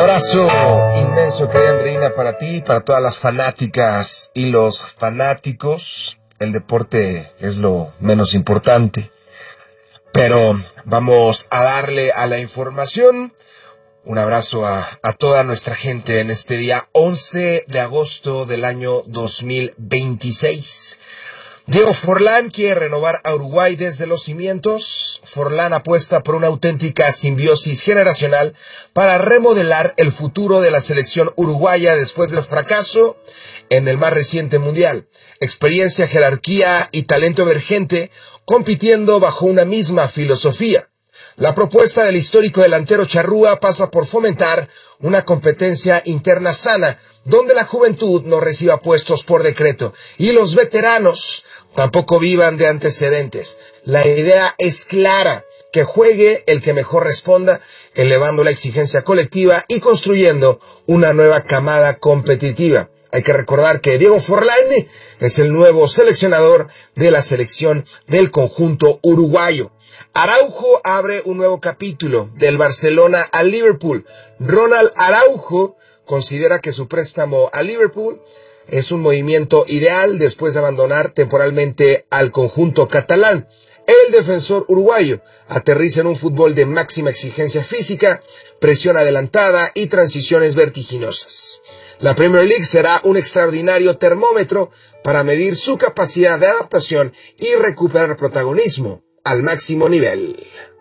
abrazo inmenso, querida Andreina, para ti, para todas las fanáticas y los fanáticos. El deporte es lo menos importante, pero vamos a darle a la información. Un abrazo a toda nuestra gente en este día 11 de agosto del año 2026. Diego Forlán quiere renovar a Uruguay desde los cimientos. Forlán apuesta por una auténtica simbiosis generacional para remodelar el futuro de la selección uruguaya después del fracaso en el más reciente mundial. Experiencia, jerarquía y talento emergente compitiendo bajo una misma filosofía. La propuesta del histórico delantero charrúa pasa por fomentar una competencia interna sana, donde la juventud no reciba puestos por decreto y los veteranos tampoco vivan de antecedentes. La idea es clara: que juegue el que mejor responda, elevando la exigencia colectiva y construyendo una nueva camada competitiva. Hay que recordar que Diego Forlán es el nuevo seleccionador de la selección del conjunto uruguayo. Araujo abre un nuevo capítulo del Barcelona al Liverpool. Ronald Araujo considera que su préstamo a Liverpool es un movimiento ideal después de abandonar temporalmente al conjunto catalán. El defensor uruguayo aterriza en un fútbol de máxima exigencia física, presión adelantada y transiciones vertiginosas. La Premier League será un extraordinario termómetro para medir su capacidad de adaptación y recuperar protagonismo al máximo nivel.